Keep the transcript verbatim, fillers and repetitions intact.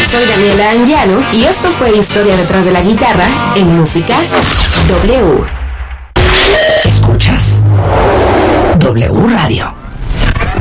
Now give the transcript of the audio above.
Soy Daniela Anguiano y esto fue Historia detrás de la guitarra en Música W. Escuchas W Radio.